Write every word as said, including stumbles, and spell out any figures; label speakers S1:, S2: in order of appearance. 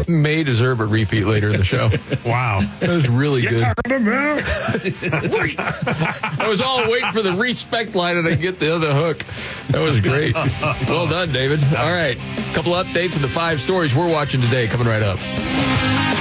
S1: may deserve a repeat later in the show.
S2: Wow.
S1: That was really
S2: You're
S1: good.
S2: talking about
S1: I was all waiting for the respect line and I get the other hook. That was great. Well done, David. All right. A couple updates of the five stories we're watching today coming right up.